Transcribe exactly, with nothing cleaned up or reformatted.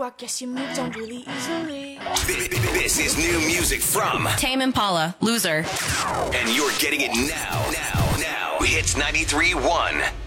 I guess you moved on really easily. This is new music from Tame Impala, Loser. And you're getting it now, now, now. Hits ninety-three point one.